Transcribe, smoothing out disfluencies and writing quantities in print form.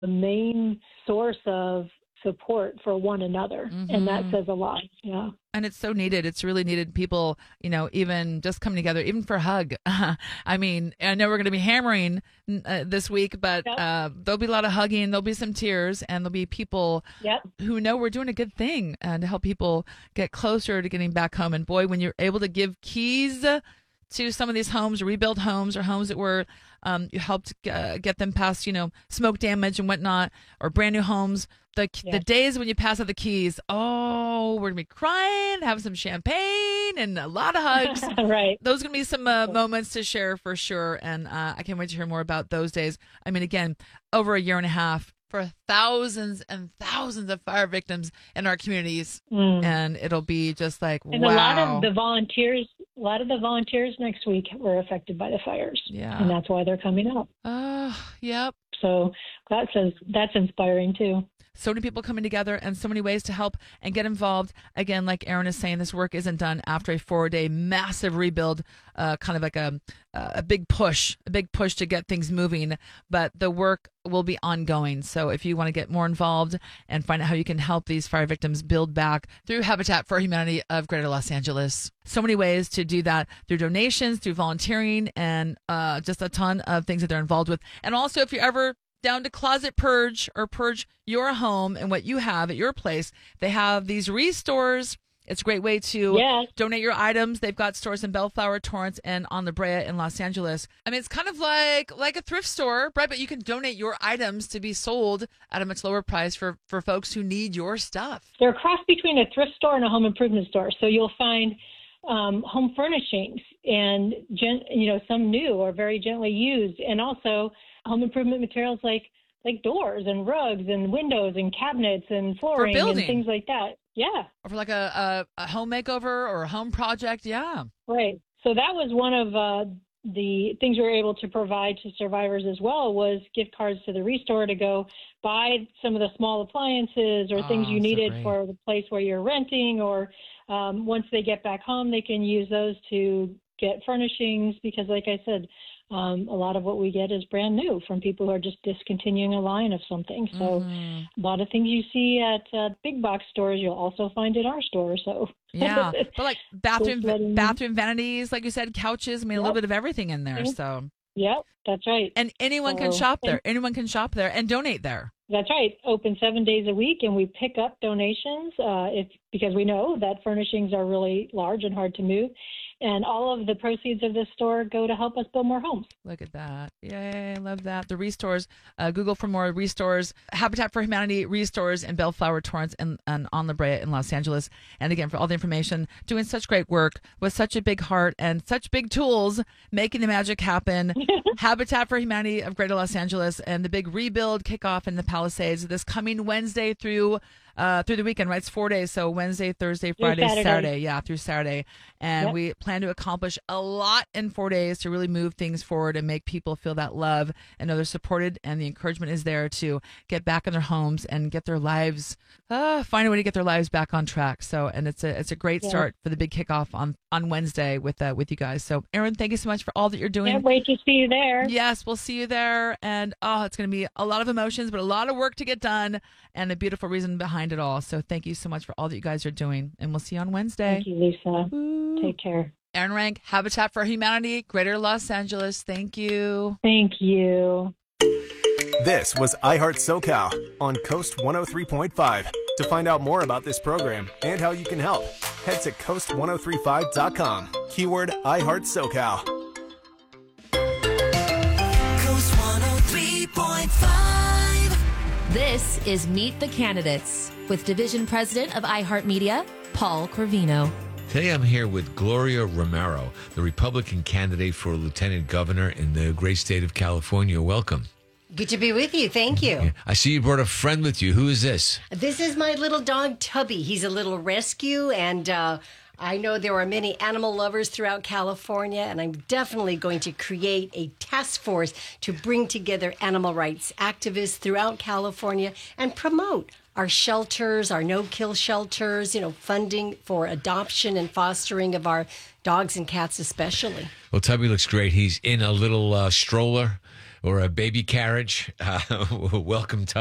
the main source of support for one another. And that says a lot. Yeah. And it's so needed. It's really needed. People, even just coming together, even for a hug. I mean, I know we're going to be hammering this week, but there'll be a lot of hugging. There'll be some tears, and there'll be people who know we're doing a good thing to help people get closer to getting back home. And boy, when you're able to give keys to some of these homes, or rebuild homes, or homes that were you helped get them past, smoke damage and whatnot, or brand new homes. The days when you pass out the keys, we're going to be crying, have some champagne, and a lot of hugs. Right. Those are going to be some moments to share for sure. And I can't wait to hear more about those days. I mean, again, over a year and a half for thousands and thousands of fire victims in our communities. And it'll be just like, and wow. A lot of the volunteers next week were affected by the fires. Yeah. And that's why they're coming up. Yep. So that's inspiring too. So many people coming together and so many ways to help and get involved. Again, like Aaron is saying, this work isn't done after a 4-day massive rebuild, kind of like a big push to get things moving. But the work will be ongoing. So if you want to get more involved and find out how you can help these fire victims build back through Habitat for Humanity of Greater Los Angeles. So many ways to do that through donations, through volunteering, and just a ton of things that they're involved with. And also, if you're ever down to closet purge or purge your home and what you have at your place, they have these restores. It's a great way to donate your items. They've got stores in Bellflower, Torrance, and on La Brea in Los Angeles. I mean, it's kind of like a thrift store, right? But you can donate your items to be sold at a much lower price for folks who need your stuff. They're a cross between a thrift store and a home improvement store. So you'll find home furnishings and some new or very gently used, and also home improvement materials like doors and rugs and windows and cabinets and flooring and things like that. Yeah. Or for like a home makeover or a home project. Yeah. Right. So that was one of the things we were able to provide to survivors as well, was gift cards to the Restore to go buy some of the small appliances or things you needed for the place where you're renting, or once they get back home, they can use those to get furnishings, because like I said, a lot of what we get is brand new from people who are just discontinuing a line of something. So a lot of things you see at big box stores, you'll also find in our store. So yeah, but like bathroom vanities, like you said, couches. I mean, a little bit of everything in there. So yep, that's right. And anyone can shop there. Anyone can shop there and donate there. That's right. Open 7 days a week, and we pick up donations because we know that furnishings are really large and hard to move. And all of the proceeds of this store go to help us build more homes. Look at that. Yay, I love that. The Restores, Google for more Restores, Habitat for Humanity Restores in Bellflower, Torrance, and on La Brea in Los Angeles. And again, for all the information, doing such great work with such a big heart and such big tools, making the magic happen. Habitat for Humanity of Greater Los Angeles, and the big rebuild kickoff in the Palisades this coming Wednesday through the weekend, right? It's 4 days. So Wednesday, Thursday, Friday, Saturday. Yeah, through Saturday. And we plan to accomplish a lot in 4 days to really move things forward and make people feel that love and know they're supported, and the encouragement is there to get back in their homes and get their lives, find a way to get their lives back on track. So, and it's a great start for the big kickoff on Wednesday with you guys. So Erin, thank you so much for all that you're doing. Can't wait to see you there. Yes, we'll see you there. And it's going to be a lot of emotions, but a lot of work to get done, and a beautiful reason behind it all. So thank you so much for all that you guys are doing, and we'll see you on Wednesday. Thank you, Lisa. Ooh. Take care. Erin Rank, Habitat for Humanity, Greater Los Angeles. Thank you. Thank you. This was iHeart SoCal on Coast 103.5. To find out more about this program and how you can help, head to coast1035.com. Keyword iHeart SoCal. Coast 103.5. This is Meet the Candidates with Division President of iHeartMedia, Paul Corvino. Today I'm here with Gloria Romero, the Republican candidate for lieutenant governor in the great state of California. Welcome. Good to be with you. Thank you. Yeah. I see you brought a friend with you. Who is this? This is my little dog, Tubby. He's a little rescue, and I know there are many animal lovers throughout California, and I'm definitely going to create a task force to bring together animal rights activists throughout California and promote our shelters, our no-kill shelters, funding for adoption and fostering of our dogs and cats especially. Well, Tubby looks great. He's in a little stroller. or a baby carriage, welcome, Tubby.